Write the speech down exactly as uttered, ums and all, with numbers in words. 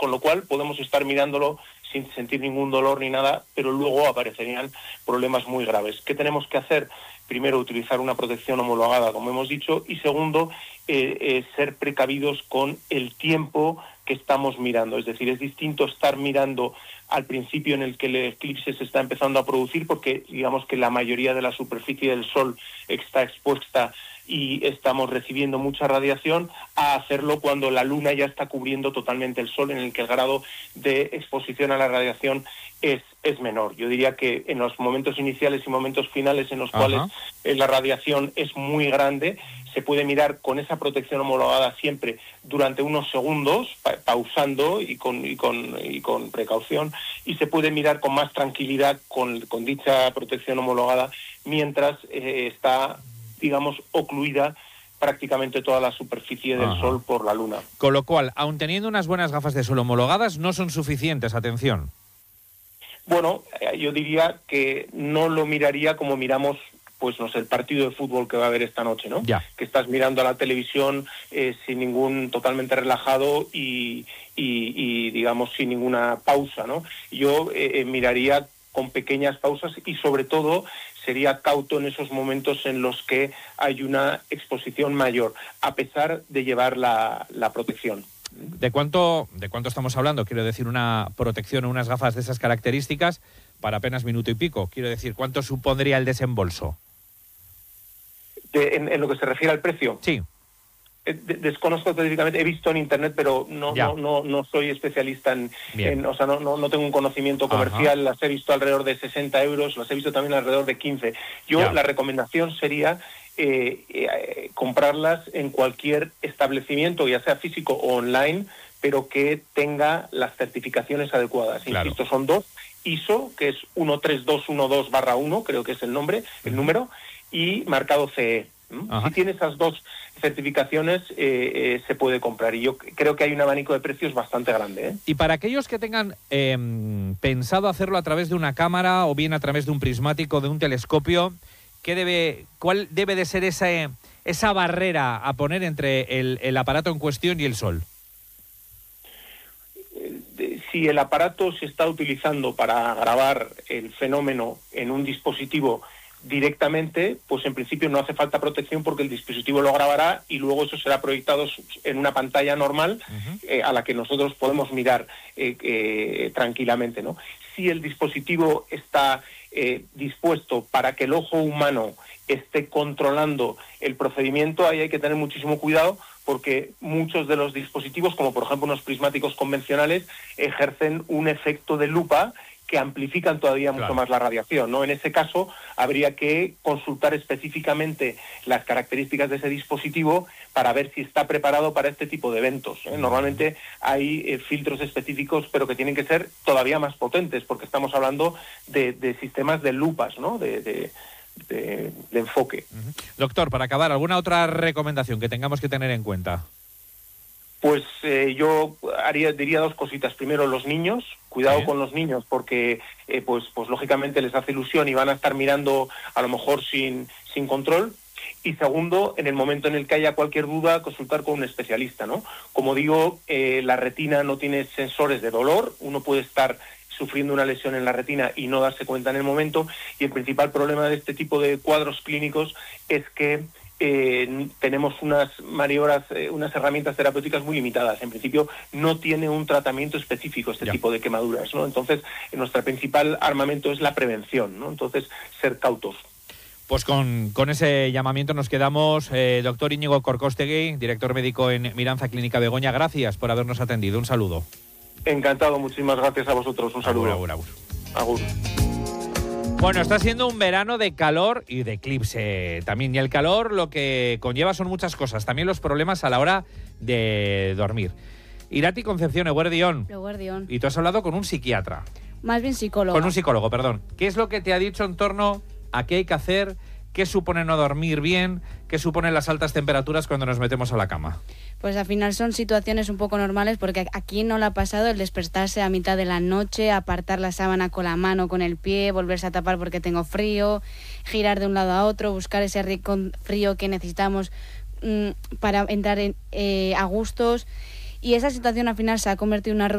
con lo cual podemos estar mirándolo sin sentir ningún dolor ni nada, pero luego aparecerían problemas muy graves. ¿Qué tenemos que hacer? Primero, utilizar una protección homologada, como hemos dicho, y segundo, eh, eh, ser precavidos con el tiempo que estamos mirando. Es decir, es distinto estar mirando al principio en el que el eclipse se está empezando a producir, porque digamos que la mayoría de la superficie del Sol está expuesta y estamos recibiendo mucha radiación, a hacerlo cuando la Luna ya está cubriendo totalmente el Sol, en el que el grado de exposición a la radiación es, es menor. Yo diría que en los momentos iniciales y momentos finales en los Ajá. cuales eh, la radiación es muy grande, se puede mirar con esa protección homologada siempre durante unos segundos, pa pausando y con, y, con, y con precaución, y se puede mirar con más tranquilidad con, con dicha protección homologada mientras eh, está, digamos, ocluida prácticamente toda la superficie del Ajá. Sol por la Luna. Con lo cual, aun teniendo unas buenas gafas de sol homologadas, no son suficientes, atención. Bueno, eh, yo diría que no lo miraría como miramos, pues no sé, el partido de fútbol que va a haber esta noche, ¿no? Ya. Que estás mirando a la televisión eh, sin ningún, totalmente relajado y, y, y digamos, sin ninguna pausa, ¿no? Yo eh, eh, miraría con pequeñas pausas y sobre todo sería cauto en esos momentos en los que hay una exposición mayor, a pesar de llevar la, la protección. ¿De cuánto, ¿De cuánto estamos hablando? Quiero decir, una protección o unas gafas de esas características para apenas minuto y pico. Quiero decir, ¿cuánto supondría el desembolso? De, en, en lo que se refiere al precio. Sí. Eh, de, desconozco específicamente, he visto en internet, pero no Ya. no, no no soy especialista en, en o sea, no, no, no tengo un conocimiento comercial. Ajá. Las he visto alrededor de sesenta euros, las he visto también alrededor de quince. Yo, Ya. la recomendación sería eh, eh, comprarlas en cualquier establecimiento, ya sea físico o online, pero que tenga las certificaciones adecuadas. Claro. Insisto, son dos: I S O, que es uno tres dos uno dos barra uno, creo que es el nombre, el número, y marcado C E. Ajá. Si tiene esas dos certificaciones, eh, eh, se puede comprar. Y yo creo que hay un abanico de precios bastante grande, ¿eh? Y para aquellos que tengan eh, pensado hacerlo a través de una cámara o bien a través de un prismático, de un telescopio, ¿qué debe, ¿cuál debe de ser esa, esa barrera a poner entre el, el aparato en cuestión y el Sol? Si el aparato se está utilizando para grabar el fenómeno en un dispositivo directamente, pues en principio no hace falta protección porque el dispositivo lo grabará y luego eso será proyectado en una pantalla normal uh-huh. eh, a la que nosotros podemos mirar eh, eh, tranquilamente, ¿no? Si el dispositivo está eh, dispuesto para que el ojo humano esté controlando el procedimiento, ahí hay que tener muchísimo cuidado, porque muchos de los dispositivos, como por ejemplo unos prismáticos convencionales, ejercen un efecto de lupa que amplifican todavía claro. mucho más la radiación, ¿no? En ese caso, habría que consultar específicamente las características de ese dispositivo para ver si está preparado para este tipo de eventos, ¿eh? Normalmente hay eh, filtros específicos, pero que tienen que ser todavía más potentes, porque estamos hablando de, de sistemas de lupas, ¿no? De, de, de, de enfoque. Uh-huh. Doctor, para acabar, ¿alguna otra recomendación que tengamos que tener en cuenta? Pues eh, yo haría, diría dos cositas. Primero, los niños, cuidado ¿Sí? con los niños, porque eh, pues, pues lógicamente les hace ilusión y van a estar mirando a lo mejor sin, sin control. Y segundo, en el momento en el que haya cualquier duda, consultar con un especialista, ¿no? Como digo, eh, la retina no tiene sensores de dolor, uno puede estar sufriendo una lesión en la retina y no darse cuenta en el momento, y el principal problema de este tipo de cuadros clínicos es que Eh, tenemos unas maniobras, eh, unas herramientas terapéuticas muy limitadas. En principio no tiene un tratamiento específico este ya. tipo de quemaduras, ¿no? Entonces, nuestro principal armamento es la prevención, ¿no? Entonces, ser cautos. Pues con, con ese llamamiento nos quedamos. Eh, doctor Íñigo Corcóstegui, director médico en Miranza Clínica Begoña, gracias por habernos atendido. Un saludo. Encantado, muchísimas gracias a vosotros. Un saludo. Agur, agur, Agur. agur. Bueno, está siendo un verano de calor y de eclipse también. Y el calor lo que conlleva son muchas cosas. También los problemas a la hora de dormir. Irati Concepción, Eguerdión. Eguerdión. Y tú has hablado con un psiquiatra. Más bien psicólogo. Con un psicólogo, perdón. ¿Qué es lo que te ha dicho en torno a qué hay que hacer? ¿Qué supone no dormir bien? ¿Qué suponen las altas temperaturas cuando nos metemos a la cama? Pues al final son situaciones un poco normales, porque aquí no le ha pasado el despertarse a mitad de la noche, apartar la sábana con la mano, con el pie, volverse a tapar porque tengo frío, girar de un lado a otro, buscar ese rincón frío que necesitamos mmm, para entrar en, eh, a gustos. Y esa situación al final se ha convertido en una